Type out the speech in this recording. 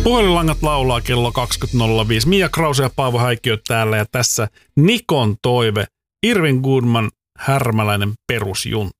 Puhelinlangat laulaa kello 20.05. Mia Krause ja Paavo Häikkiö täällä ja tässä Nikon toive. Irvin Goodman, Härmäläinen perusjunta.